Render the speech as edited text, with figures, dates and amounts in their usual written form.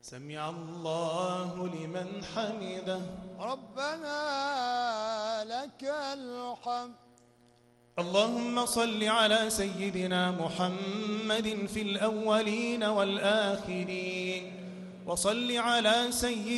سمع الله لمن حمده. ربنا لك الحمد. اللهم صل على سيدنا محمد في الأولين والآخرين، وصل على سيدنا